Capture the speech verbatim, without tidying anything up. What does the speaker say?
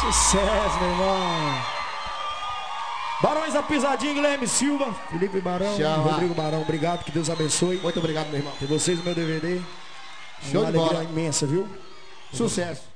Sucesso, meu irmão. Barões da Pisadinha, Guilherme Silva, Felipe Barão, Chama. Rodrigo Barão, obrigado, que Deus abençoe. Muito obrigado, meu irmão. E vocês, meu D V D. Show Uma de bola. alegria imensa, viu? Sucesso.